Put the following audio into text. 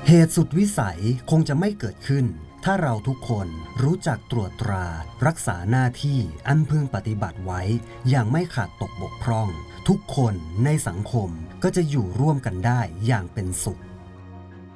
เหตุสุดวิสัยคงจะไม่เกิดขึ้นถ้าเราทุกคนรู้จักตรวจตรารักษาหน้าที่อันพึงปฏิบัติไว้อย่างไม่ขาดตกบกพร่องทุกคนในสังคมก็จะอยู่ร่วมกันได้อย่างเป็นสุข